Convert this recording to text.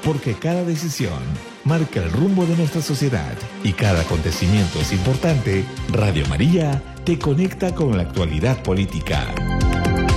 porque cada decisión marca el rumbo de nuestra sociedad y cada acontecimiento es importante. Radio María te conecta con la actualidad política.